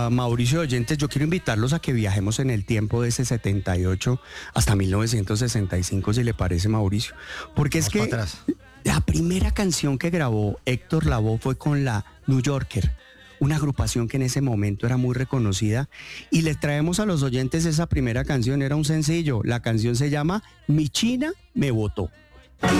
Mauricio oyentes, yo quiero invitarlos a que viajemos en el tiempo de ese 78 hasta 1965, si le parece, Mauricio. Porque es Vamos para que atrás. la primera canción que grabó Héctor Lavoe fue con la New Yorker, una agrupación que en ese momento era muy reconocida. Y les traemos a los oyentes esa primera canción, era un sencillo. La canción se llama Mi China me botó.